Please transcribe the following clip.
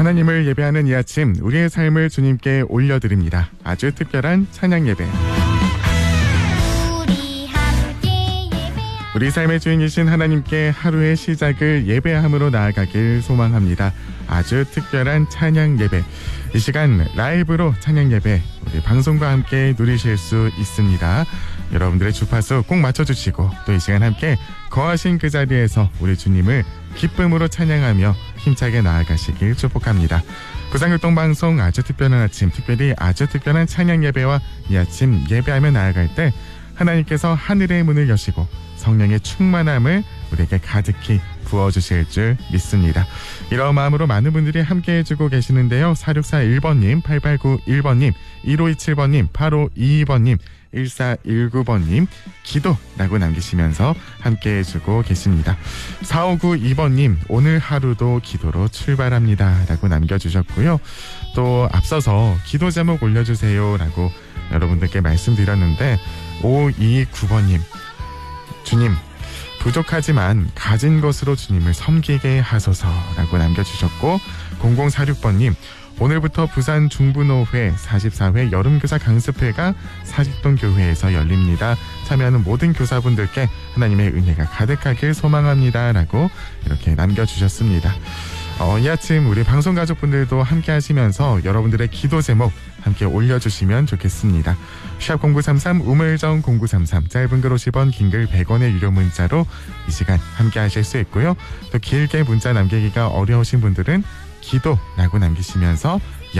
하나님을 예배하는 이 아침 우리의 삶을 주님께 올려드립니다. 아주 특별한 찬양 예배. 우리 삶의 주인이신 하나님께 하루의 시작을 예배함으로 나아가길 소망합니다. 아주 특별한 찬양 예배. 이 시간 라이브로 찬양 예배 우리 방송과 함께 누리실 수 있습니다. 여러분들의 주파수 꼭 맞춰주시고 또 이 시간 함께 거하신 그 자리에서 우리 주님을 기쁨으로 찬양하며 힘차게 나아가시길 축복합니다. 구상교통방송 아주 특별한 아침, 특별히 아주 특별한 찬양 예배와 이 아침 예배하며 나아갈 때 하나님께서 하늘의 문을 여시고 성령의 충만함을 우리에게 가득히 부어주실 줄 믿습니다. 이런 마음으로 많은 분들이 함께 해주고 계시는데요. 4641번님, 8891번님, 1527번님, 8522번님, 1419번님 기도라고 남기시면서 함께 해주고 계십니다. 4592번님 오늘 하루도 기도로 출발합니다 라고 남겨주셨고요. 또 앞서서 기도 제목 올려주세요 라고 여러분들께 말씀드렸는데 529번님 주님 부족하지만 가진 것으로 주님을 섬기게 하소서라고 남겨주셨고 0046번님 오늘부터 부산 중부노회 44회 여름교사 강습회가 사직동 교회에서 열립니다. 참여하는 모든 교사분들께 하나님의 은혜가 가득하길 소망합니다 라고 이렇게 남겨주셨습니다. 이 아침 우리 방송가족분들도 함께 하시면서 여러분들의 기도 제목 함께 올려주시면 좋겠습니다. 샵0933 우물정 0933 짧은 글 50원 긴 글 100원의 유료 문자로 이 시간 함께 하실 수 있고요. 또 길게 문자 남기기가 어려우신 분들은 기도라고 남기시면서